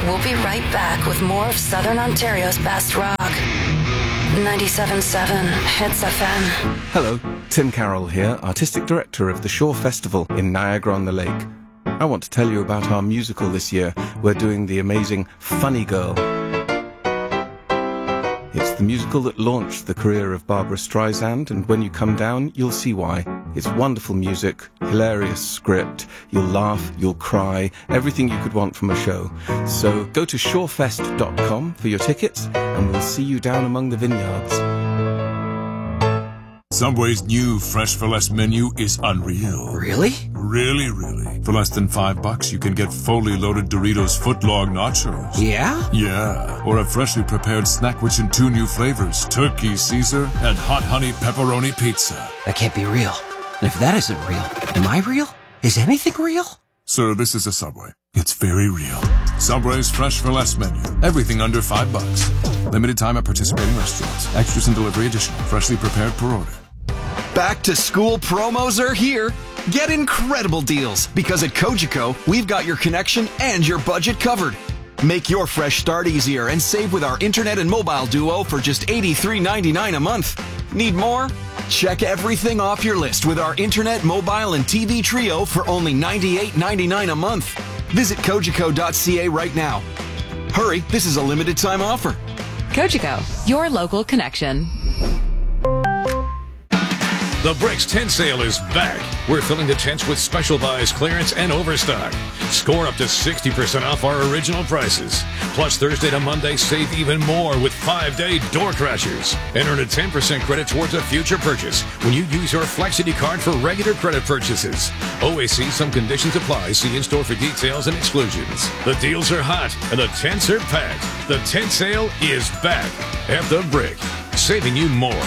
We'll be right back with more of Southern Ontario's best rock. 97.7 Hits FM. Hello, Tim Carroll here, Artistic Director of the Shore Festival in Niagara-on-the-Lake. I want to tell you about our musical this year. We're doing the amazing Funny Girl. It's the musical that launched the career of Barbra Streisand, and when you come down, you'll see why. It's wonderful music, hilarious script, you'll laugh, you'll cry, everything you could want from a show. So go to shorefest.com for your tickets, and we'll see you down among the vineyards. Subway's new Fresh for Less menu is unreal. Really? Really, really. For less than $5, you can get fully loaded Doritos footlong nachos. Yeah? Yeah. Or a freshly prepared snack which in 2 new flavors, Turkey Caesar and Hot Honey Pepperoni Pizza. That can't be real. And if that isn't real, am I real? Is anything real? Sir, this is a Subway. It's very real. Subway's Fresh for Less menu. Everything under $5. Limited time at participating restaurants. Extras and delivery additional. Freshly prepared per order. Back to school promos are here. Get incredible deals because at Cogeco, we've got your connection and your budget covered. Make your fresh start easier and save with our internet and mobile duo for just $83.99 a month. Need more? Check everything off your list with our internet, mobile, and TV trio for only $98.99 a month. Visit Cogeco.ca right now. Hurry, this is a limited time offer. Cogeco, your local connection. The Bricks Tent Sale is back. We're filling the tents with special buys, clearance, and overstock. Score up to 60% off our original prices. Plus, Thursday to Monday, save even more with 5-day door crashers. And earn a 10% credit towards a future purchase when you use your Flexity card for regular credit purchases. Always see some conditions apply. See in-store for details and exclusions. The deals are hot, and the tents are packed. The tent sale is back at the Brick, saving you more.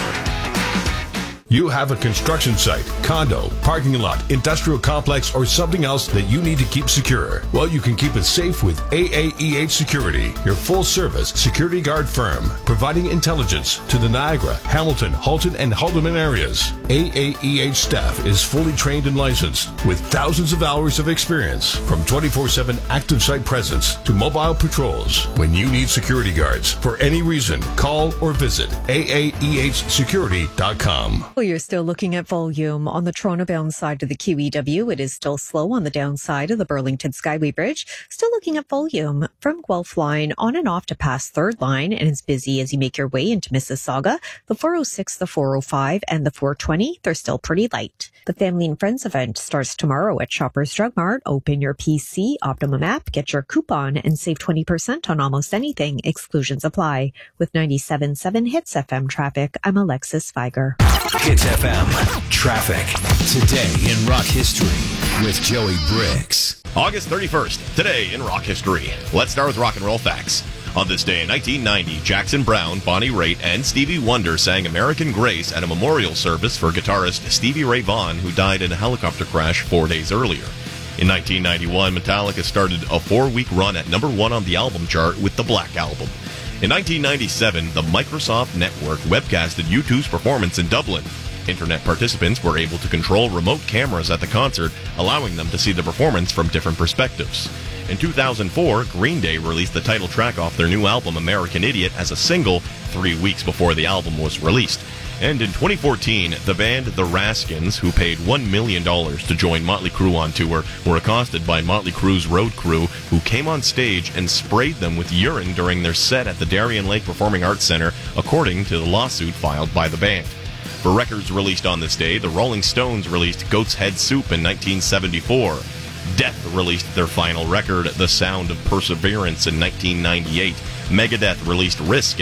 You have a construction site, condo, parking lot, industrial complex, or something else that you need to keep secure. Well, you can keep it safe with AAEH Security, your full-service security guard firm, providing intelligence to the Niagara, Hamilton, Halton, and Haldeman areas. AAEH staff is fully trained and licensed with thousands of hours of experience, from 24/7 active site presence to mobile patrols. When you need security guards for any reason, call or visit aaehsecurity.com. Well, you're still looking at volume on the Toronto-bound side of the QEW. It is still slow on the downside of the Burlington Skyway Bridge. Still looking at volume from Guelph Line on and off to past Third Line, and it's busy as you make your way into Mississauga. The 406, the 405, and the 420, they're still pretty light. The Family and Friends event starts tomorrow at Shoppers Drug Mart. Open your PC Optimum app, get your coupon, and save 20% on almost anything. Exclusions apply. With 97.7 Hits FM traffic, I'm Alexis Feiger. Hits FM traffic today in rock history with Joey Bricks. August 31st, today in rock history. Let's start with rock and roll facts. On this day in 1990, Jackson Browne, Bonnie Raitt, and Stevie Wonder sang American Grace at a memorial service for guitarist Stevie Ray Vaughan, who died in a helicopter crash 4 days earlier. In 1991, Metallica started a 4-week run at #1 on the album chart with the Black Album. In 1997, the Microsoft Network webcasted U2's performance in Dublin. Internet participants were able to control remote cameras at the concert, allowing them to see the performance from different perspectives. In 2004, Green Day released the title track off their new album American Idiot as a single 3 weeks before the album was released. And in 2014, the band The Raskins, who paid $1 million to join Motley Crue on tour, were accosted by Motley Crue's road crew, who came on stage and sprayed them with urine during their set at the Darien Lake Performing Arts Center, according to the lawsuit filed by the band. For records released on this day, the Rolling Stones released Goat's Head Soup in 1974. Death released their final record, The Sound of Perseverance, in 1998. Megadeth released Risk in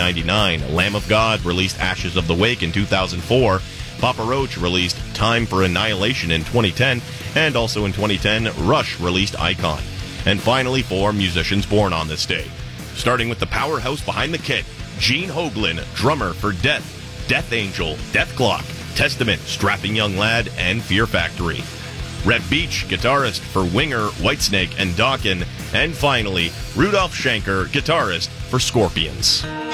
1999. Lamb of God released Ashes of the Wake in 2004. Papa Roach released Time for Annihilation in 2010. And also in 2010, Rush released Icon. And finally, 4 musicians born on this day. Starting with the powerhouse behind the kit, Gene Hoglan, drummer for Death, Death Angel, Death Clock, Testament, Strapping Young Lad, and Fear Factory. Rhett Beach, guitarist for Winger, Whitesnake, and Dokken. And finally, Rudolf Schenker, guitarist for Scorpions.